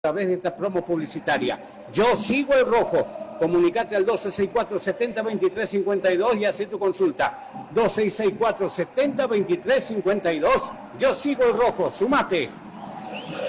a través de esta promo publicitaria. Yo sigo el rojo. Comunicate al 2664-70-2352 y hace tu consulta. 2664-70-2352. Yo sigo el rojo. Sumate.